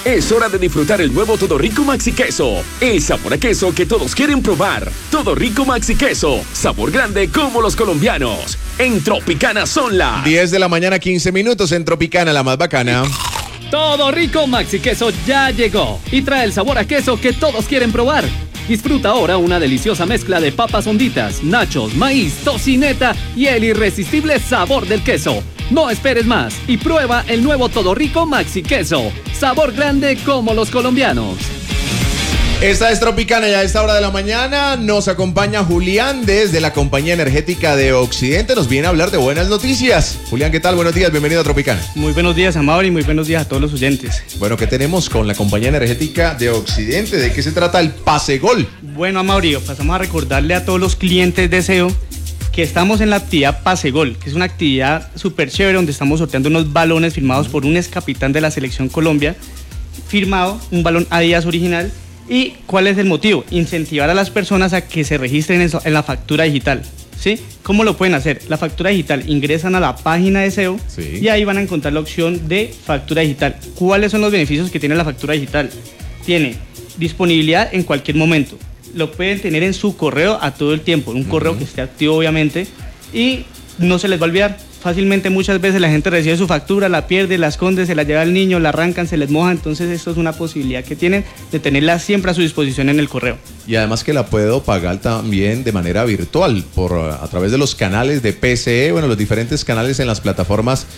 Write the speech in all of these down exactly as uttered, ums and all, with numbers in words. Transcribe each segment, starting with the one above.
Es hora de disfrutar el nuevo Todo Rico Maxi Queso. El sabor a queso que todos quieren probar. Todo Rico Maxi Queso. Sabor grande como los colombianos. En Tropicana son las diez de la mañana, quince minutos en Tropicana, la más bacana. Todo Rico Maxi Queso ya llegó y trae el sabor a queso que todos quieren probar. Disfruta ahora una deliciosa mezcla de papas honditas, nachos, maíz, tocineta y el irresistible sabor del queso. No esperes más y prueba el nuevo Todo Rico Maxi Queso. Sabor grande como los colombianos. Esta es Tropicana y a esta hora de la mañana nos acompaña Julián desde la compañía energética de Occidente. Nos viene a hablar de buenas noticias. Julián, ¿qué tal? Buenos días, bienvenido a Tropicana. Muy buenos días, Amaury, y muy buenos días a todos los oyentes. Bueno, ¿qué tenemos con la compañía energética de Occidente? ¿De qué se trata el Pase Gol? Bueno, Amaury, pasamos a recordarle a todos los clientes de S E O que estamos en la actividad Pase Gol, que es una actividad súper chévere donde estamos sorteando unos balones firmados por un ex capitán de la Selección Colombia, firmado, un balón Adidas original. ¿Y cuál es el motivo? Incentivar a las personas a que se registren en, en la factura digital, ¿sí? ¿Cómo lo pueden hacer? La factura digital, ingresan a la página de S E O, sí, y ahí van a encontrar la opción de factura digital. ¿Cuáles son los beneficios que tiene la factura digital? Tiene disponibilidad en cualquier momento. Lo pueden tener en su correo a todo el tiempo, un correo uh-huh. que esté activo obviamente, y no se les va a olvidar. Fácilmente muchas veces la gente recibe su factura, la pierde, la esconde, se la lleva al niño, la arrancan, se les moja. Entonces esto es una posibilidad que tienen de tenerla siempre a su disposición en el correo. Y además que la puedo pagar también de manera virtual por a través de los canales de P C E, bueno, los diferentes canales en las plataformas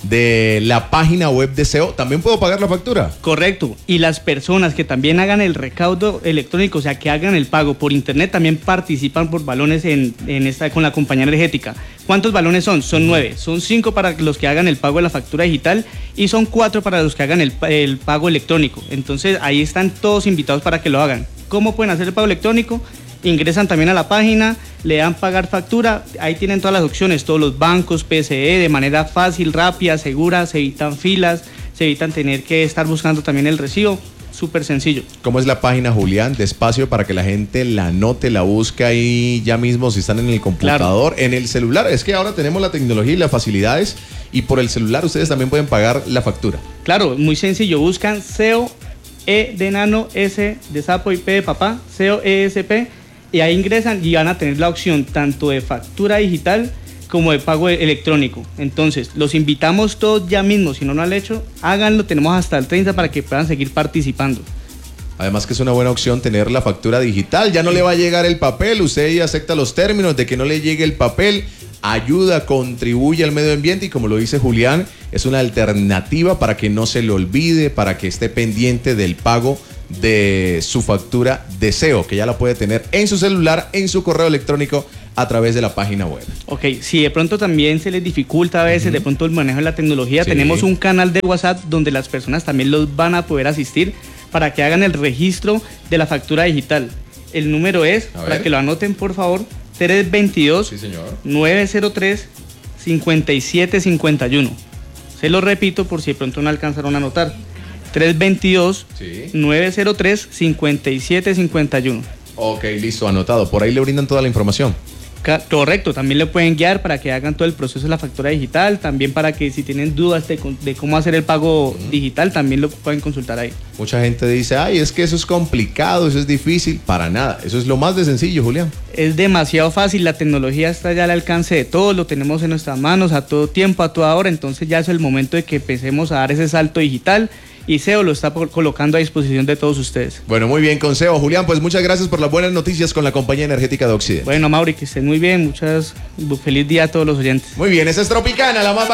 de la página web de S E O. ¿También puedo pagar la factura? Correcto. Y las personas que también hagan el recaudo electrónico, o sea, que hagan el pago por internet, también participan por balones en, en esta, con la compañía energética. ¿Cuántos balones son? Son nueve. Son cinco para los que hagan el pago de la factura digital y son cuatro para los que hagan el, el pago electrónico. Entonces, ahí están todos invitados para que lo hagan. ¿Cómo pueden hacer el pago electrónico? Ingresan también a la página, le dan pagar factura, ahí tienen todas las opciones, todos los bancos, P C E, de manera fácil, rápida, segura, se evitan filas, se evitan tener que estar buscando también el recibo, súper sencillo. ¿Cómo es la página, Julián? Despacio para que la gente la anote, la busque ahí ya mismo si están en el computador, claro, en el celular. Es que ahora tenemos la tecnología y las facilidades y por el celular ustedes también pueden pagar la factura. Claro, muy sencillo, buscan S E O, E de enano, S de sapo y P de papá, S E O E S P. Y ahí ingresan y van a tener la opción tanto de factura digital como de pago electrónico. Entonces, los invitamos todos ya mismo. Si no lo han hecho, háganlo. Tenemos hasta el treinta para que puedan seguir participando. Además que es una buena opción tener la factura digital. Ya no le va a llegar el papel. Usted ya acepta los términos de que no le llegue el papel. Ayuda, contribuye al medio ambiente y como lo dice Julián, es una alternativa para que no se le olvide, para que esté pendiente del pago de su factura de S E O, que ya la puede tener en su celular, en su correo electrónico a través de la página web. Ok, si de pronto también se les dificulta a veces, uh-huh. de pronto el manejo de la tecnología, sí, tenemos un canal de WhatsApp donde las personas también los van a poder asistir para que hagan el registro de la factura digital. El número es, para que lo anoten por favor, tres dos dos, sí, nueve cero tres, cinco siete cinco uno. Se lo repito por si de pronto no alcanzaron a anotar. tres dos dos, sí, nueve cero tres, cinco siete cinco uno. Ok, listo, anotado. Por ahí le brindan toda la información. Correcto, también le pueden guiar para que hagan todo el proceso de la factura digital, también para que si tienen dudas de, de cómo hacer el pago uh-huh. digital, también lo pueden consultar ahí. Mucha gente dice, ay, es que eso es complicado, eso es difícil. Para nada, eso es lo más de sencillo, Julián. Es demasiado fácil, la tecnología está ya al alcance de todos, lo tenemos en nuestras manos a todo tiempo, a toda hora, entonces ya es el momento de que empecemos a dar ese salto digital. Y S E O lo está colocando a disposición de todos ustedes. Bueno, muy bien, con S E O. Julián, pues muchas gracias por las buenas noticias con la compañía energética de Occidente. Bueno, Mauri, que estén muy bien. Muchas, feliz día a todos los oyentes. Muy bien, esa es Tropicana, la más